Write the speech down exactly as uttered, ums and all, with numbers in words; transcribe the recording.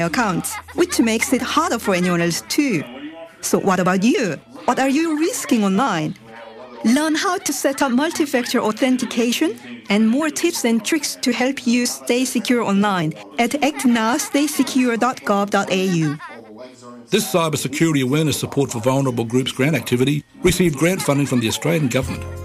accounts, which makes it harder for anyone else too. So what about you? What are you risking online? Learn how to set up multi-factor authentication and more tips and tricks to help you stay secure online at act now stay secure dot gov dot a u. This cybersecurity awareness support for vulnerable groups grant activity received grant funding from the Australian Government.